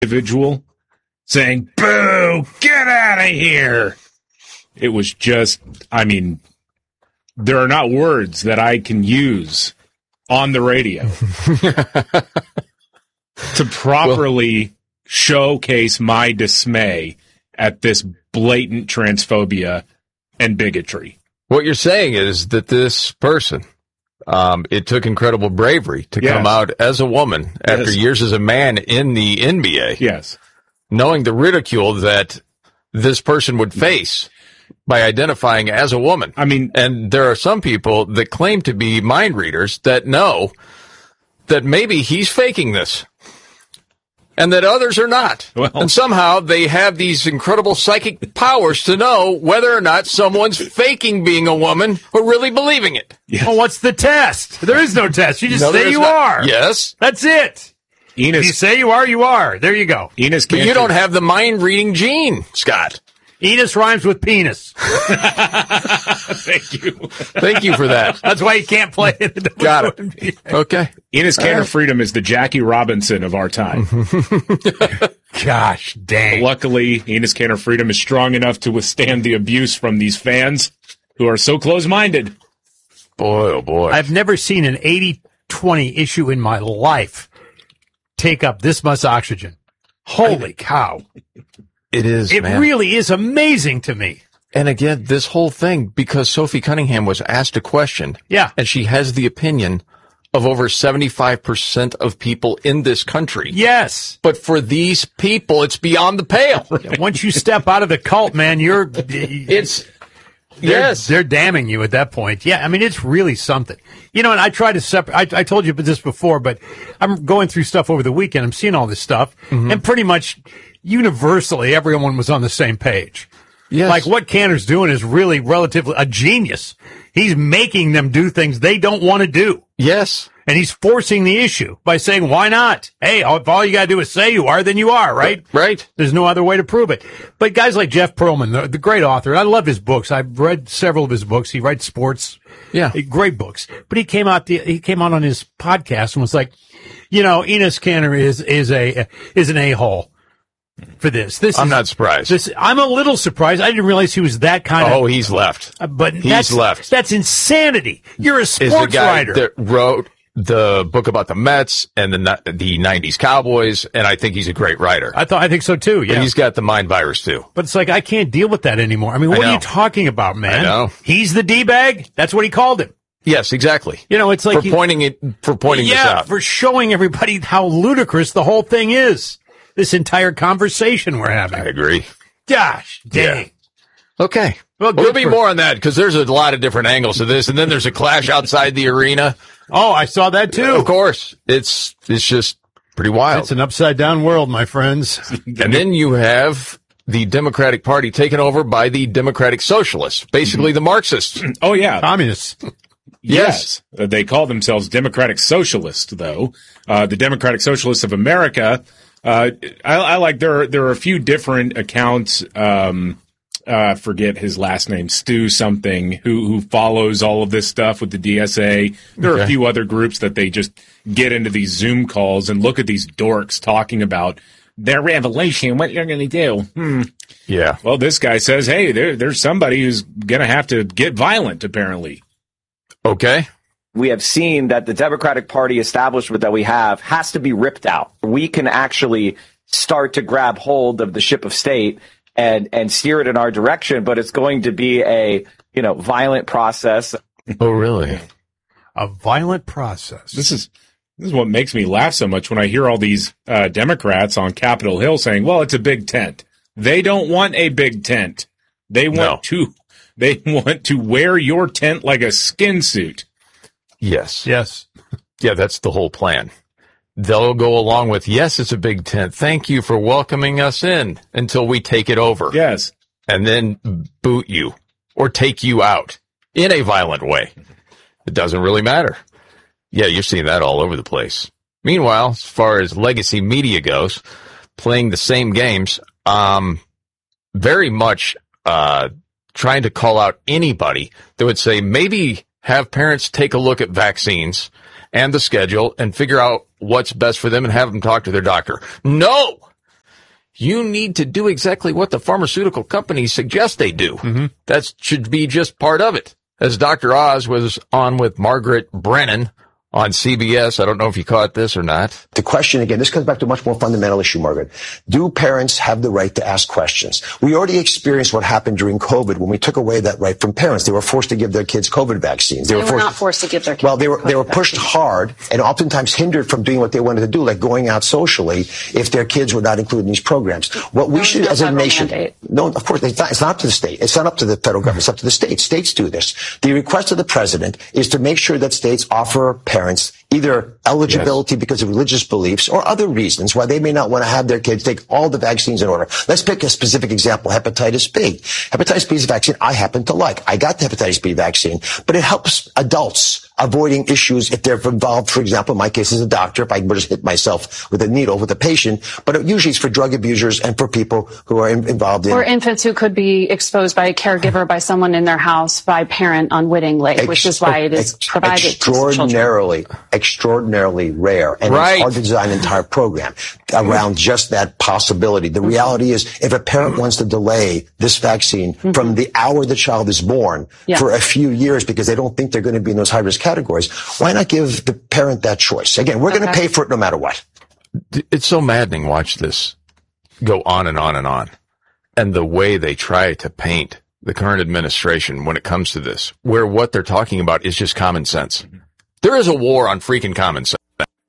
individual saying, "Boo, get out of here." It was just, I mean, there are not words that I can use on the radio to properly showcase my dismay at this blatant transphobia and bigotry. What you're saying is that this person, it took incredible bravery to come out as a woman after years as a man in the NBA. Yes. Knowing the ridicule that this person would face by identifying as a woman. I mean, and there are some people that claim to be mind readers that know that maybe he's faking this and that others are not. Well, and somehow they have these incredible psychic powers to know whether or not someone's faking being a woman or really believing it. Yes. Well, what's the test? There is no test. You just say you are. Yes. That's it. Enos, if you say you are, you are. There you go. Enos, but you don't have the mind-reading gene, Scott. Enos rhymes with penis. Thank you. Thank you for that. That's why you can't play it. Got it. Okay. Enos Kanter Freedom is the Jackie Robinson of our time. Gosh dang. Luckily, Enos Kanter Freedom is strong enough to withstand the abuse from these fans who are so close-minded. Boy, oh boy. I've never seen an 80-20 issue in my life take up this much oxygen. Holy cow. It is, It man. really is amazing to me. And again, this whole thing, because Sophie Cunningham was asked a question. Yeah. And she has the opinion of over 75% of people in this country. Yes. But for these people, it's beyond the pale. Once you step out of the cult, man, they're damning you at that point. Yeah, I mean, it's really something. You know, and I try to separate, I told you this before, but I'm going through stuff over the weekend. I'm seeing all this stuff, and pretty much universally, everyone was on the same page. Yes. Like, what Kanter's doing is really relatively a genius. He's making them do things they don't want to do. Yes. And he's forcing the issue by saying, why not? Hey, if all you got to do is say you are, then you are, right? Right. There's no other way to prove it. But guys like Jeff Pearlman, the great author, I love his books. I've read several of his books. He writes sports. Yeah. Great books. But he came out on his podcast and was like, you know, Enos Kanter is an a-hole for this. I'm not surprised. I'm a little surprised. I didn't realize he was that kind of. Oh, he's left. But he's left. That's insanity. You're a sports is the guy writer that wrote the book about the Mets and the 90s Cowboys, and I think he's a great writer. I think so too, yeah. But he's got the mind virus too. But it's like, I can't deal with that anymore. I mean, what are you talking about, man? I know. He's the D-bag? That's what he called him. Yes, exactly. You know, it's like for pointing this out. For showing everybody how ludicrous the whole thing is. This entire conversation we're having. I agree. Gosh, dang. Yeah. Okay. Well, there'll be more on that because there's a lot of different angles to this, and then there's a clash outside the arena. Oh, I saw that too. Of course, it's just pretty wild. It's an upside down world, my friends. And then you have the Democratic Party taken over by the Democratic Socialists, basically the Marxists. Oh yeah, communists. Yes. They call themselves Democratic Socialists, though. The Democratic Socialists of America. I like there are a few different accounts. Forget his last name, Stu something, who follows all of this stuff with the DSA. There are a few other groups that they just get into these Zoom calls and look at these dorks talking about their revelation, what you're going to do. Yeah. Well, this guy says, hey, there's somebody who's going to have to get violent, apparently. Okay. We have seen that the Democratic Party establishment that we have has to be ripped out. We can actually start to grab hold of the ship of state and steer it in our direction, but it's going to be a, violent process. Oh, really? A violent process. This is what makes me laugh so much when I hear all these Democrats on Capitol Hill saying, well, it's a big tent. They don't want a big tent. They want to wear your tent like a skin suit. Yes. Yes. Yeah, that's the whole plan. They'll go along with, yes, it's a big tent. Thank you for welcoming us in until we take it over. Yes. And then boot you or take you out in a violent way. It doesn't really matter. Yeah, you're seeing that all over the place. Meanwhile, as far as legacy media goes, playing the same games, very much trying to call out anybody that would say maybe have parents take a look at vaccines and the schedule and figure out what's best for them and have them talk to their doctor. No! you need to do exactly what the pharmaceutical companies suggest they do. Mm-hmm. That should be just part of it. As Dr. Oz was on with Margaret Brennan on CBS. I don't know if you caught this or not. The question, again, this comes back to a much more fundamental issue, Margaret. Do parents have the right to ask questions? We already experienced what happened during COVID when we took away that right from parents. They were forced to give their kids COVID vaccines. They were not forced to give their kids Well, they were pushed hard and oftentimes hindered from doing what they wanted to do, like going out socially, if their kids were not included in these programs. What we should, as a nation, no, of course, it's not up to the state. It's not up to the federal government. It's up to the states. States do this. The request of the president is to make sure that states offer parents either eligibility because of religious beliefs or other reasons why they may not want to have their kids take all the vaccines in order. Let's pick a specific example, hepatitis B. Hepatitis B is a vaccine I happen to like. I got the hepatitis B vaccine, but it helps adults avoiding issues if they're involved, for example, in my case as a doctor, if I just hit myself with a needle with a patient, but usually it's for drug abusers and for people who are involved in... Or infants who could be exposed by a caregiver, by someone in their house, by a parent unwittingly, which is why it is provided extraordinarily rare, and it's hard to design an entire program around just that possibility. The reality is, if a parent wants to delay this vaccine from the hour the child is born for a few years because they don't think they're going to be in those high-risk categories, why not give the parent that choice? Again, we're going to pay for it no matter what. It's so maddening. Watch this go on and on and on. And the way they try to paint the current administration when it comes to this, where what they're talking about is just common sense. There is a war on freaking common sense.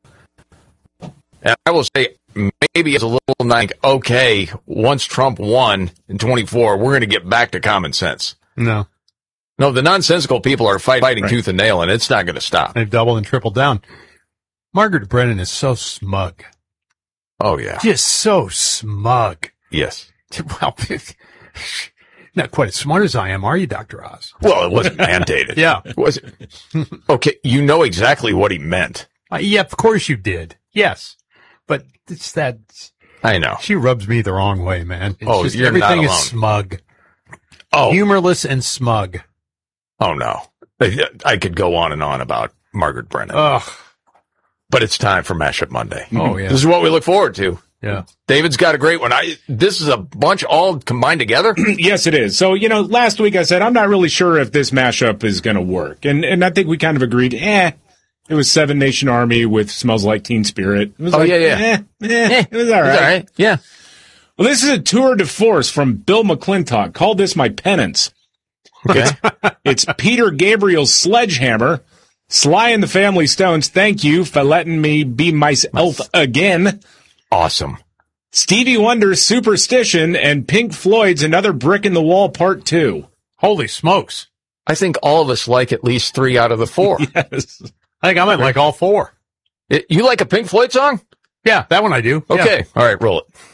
And I will say, maybe as a little like, okay, once Trump won in 24, we're going to get back to common sense. No, the nonsensical people are fighting tooth and nail, and it's not going to stop. They've doubled and tripled down. Margaret Brennan is so smug. Oh, yeah. Just so smug. Yes. Well, not quite as smart as I am, are you, Dr. Oz? Well, it wasn't mandated. Yeah. Was it? Okay, you know exactly what he meant. Yeah, of course you did. Yes. But it's that... I know. She rubs me the wrong way, man. It's just, you're everything not is alone. smug. Oh. Humorless and smug. Oh, no. I could go on and on about Margaret Brennan. Ugh. But it's time for Mashup Monday. Oh, yeah. This is what we look forward to. Yeah. David's got a great one. This is a bunch all combined together? Yes, it is. So, last week I said, I'm not really sure if this mashup is going to work. And I think we kind of agreed, it was Seven Nation Army with Smells Like Teen Spirit. It was it was all right. Yeah. Well, this is a tour de force from Bill McClintock. Call this my penance. Okay. It's Peter Gabriel's Sledgehammer. Sly and the Family Stones, thank you for letting me be myself again. Awesome. Stevie Wonder's Superstition and Pink Floyd's Another Brick in the Wall Part 2. Holy smokes. I think all of us like at least 3 out of the 4. Yes. I think I might like all 4. You like a Pink Floyd song? Yeah, that one I do. Okay. Yeah. All right, roll it.